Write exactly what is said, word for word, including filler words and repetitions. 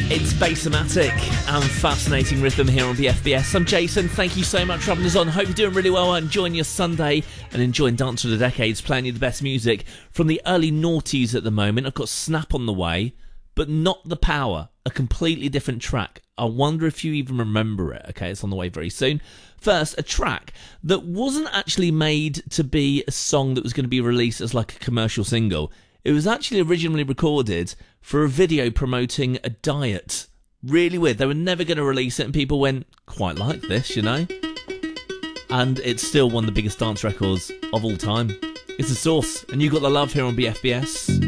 It's Bassomatic and fascinating rhythm here on B F B S. I'm Jason. Thank you so much for having us on. Hope you're doing really well, enjoying your Sunday and enjoying Dance of the Decades, playing you the best music from the early noughties at the moment. I've got Snap on the way, but Not the Power, a completely different track. I wonder if you even remember it. Okay, it's on the way very soon. First, a track that wasn't actually made to be a song that was going to be released as like a commercial single. It was actually originally recorded for a video promoting a diet. Really weird. They were never going to release it, and people went, quite like this, you know? And it's still one of the biggest dance records of all time. It's The Source, and you got the love here on B F B S.